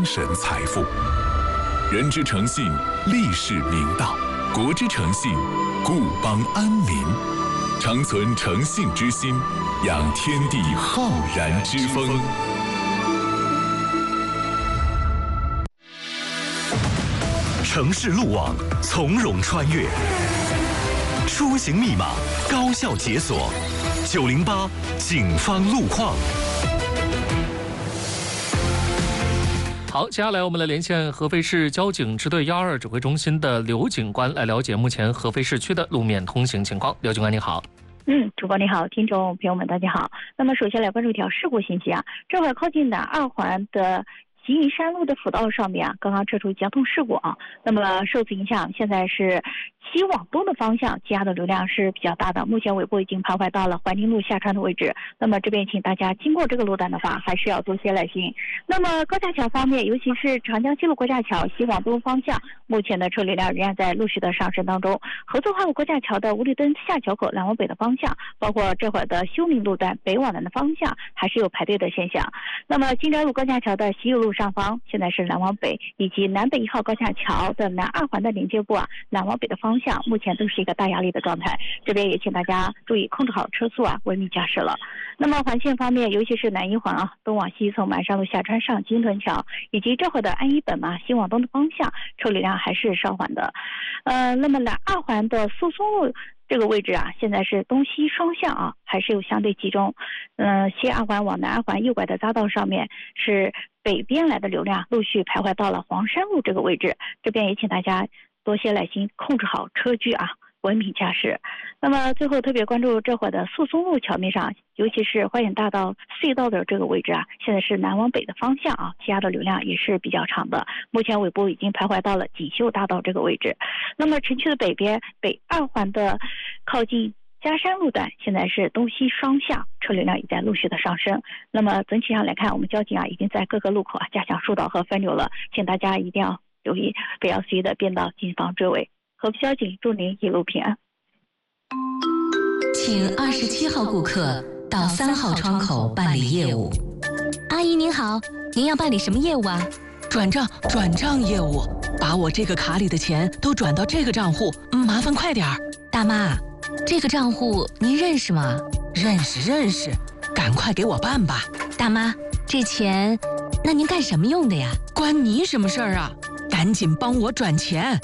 精神财富。人之诚信，立世明道；国之诚信，固邦安民。常存诚信之心，养天地浩然之风。 城市路网从容穿越，出行密码高效解锁。908警方路况。 好，接下来我们来连线合肥市交警支队122指挥中心的刘警官，来了解目前合肥市区的路面通行情况。刘警官，你好。 主播你好，听众朋友们大家好。那么首先来关注一条事故信息啊，正好靠近南二环的吉云山路的辅道上面啊，刚刚测出交通事故啊。那么受此影响，现在是西往东的方向积压的流量是比较大的，目前尾部已经徘徊到了环宁路下穿的位置。那么这边请大家经过这个路段的话，还是要多些耐心。那么高架桥方面，尤其是长江西路高架桥西往东方向，目前的车流量仍然在陆续的上升当中。合作化路高架桥的五里墩下桥口南往北的方向，包括这会儿的修明路段北往南的方向，还是有排队的现象。那么金寨路高架桥的西右路上方，现在是南往北，以及南北1号高架桥的南二环的连接部啊，南往北的方向，目前都是一个大压力的状态。这边也请大家注意控制好车速啊，文明驾驶了。那么环线方面，尤其是南一环啊，东往西从满山路下穿上金屯桥，以及这会儿的安一本嘛，西往东的方向，车流量还是稍缓的。那么南二环的苏松路这个位置啊，现在是东西双向啊，还是有相对集中。西二环往南二环右拐的匝道上面是北边来的流量陆续徘徊到了黄山路这个位置，这边也请大家多些耐心，控制好车距啊，文明驾驶。那么最后特别关注这会儿的宿松路桥面上，尤其是花园大道隧道的这个位置啊，现在是南往北的方向啊，积压的流量也是比较长的，目前尾部已经徘徊到了锦绣大道这个位置。那么城区的北边北二环的靠近嘉山路段，现在是东西双向，车流量也在陆续的上升。那么整体上来看，我们交警啊已经在各个路口啊加强疏导和分流了，请大家一定要留意，不要随意的变道谨防追尾。合肥交警祝您一路平安。 请27号顾客到3号窗口办理业务。阿姨您好，您要办理什么业务啊？ 转账业务，把我这个卡里的钱都转到这个账户，麻烦快点儿。 大妈，这个账户您认识吗？ 认识，赶快给我办吧。 大妈，这钱那您干什么用的呀？ 关你什么事儿啊？赶紧帮我转钱。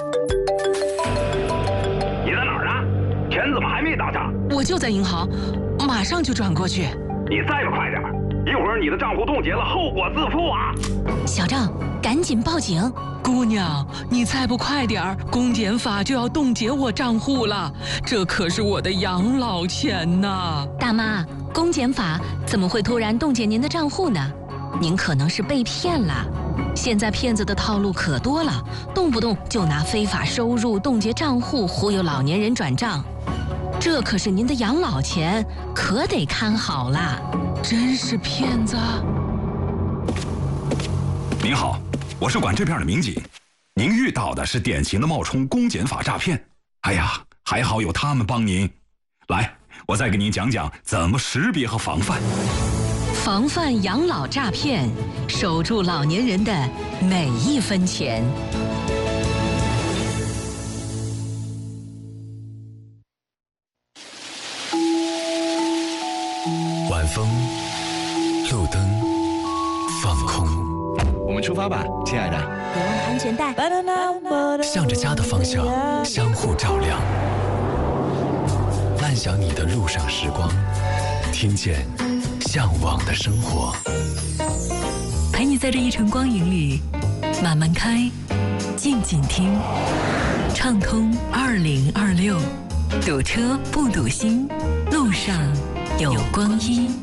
你在哪儿啊？钱怎么还没到账？ 我就在银行，马上就转过去。 你再不快点，一会儿你的账户冻结了，后果自负啊！ 小郑，赶紧报警！ 姑娘，你再不快点儿，公检法就要冻结我账户了，这可是我的养老钱呐！ 大妈，公检法怎么会突然冻结您的账户呢？您可能是被骗了。现在骗子的套路可多了，动不动就拿非法收入冻结账户忽悠老年人转账，这可是您的养老钱，可得看好了。 真是骗子！ 您好，我是管这片的民警，您遇到的是典型的冒充公检法诈骗。哎呀，还好有他们帮您。来，我再给您讲讲怎么识别和防范。 防范养老诈骗，守住老年人的每一分钱。 晚风，路灯，放空。 我们出发吧，亲爱的。 别忘了安全带。 向着家的方向，相互照亮。慢享你的路上时光，听见向往的生活。 陪你在这一程光影里，慢慢开，静静听，畅通2026，堵车不堵心，路上有光阴。